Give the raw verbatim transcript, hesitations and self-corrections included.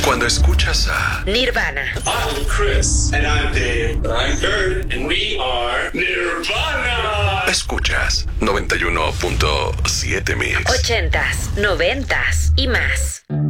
Cuando escuchas a Nirvana. I'm Chris. And I'm Dave. And I'm Kurt. And we are Nirvana. Escuchas noventa y uno punto siete Mix. Ochentas, noventas y más.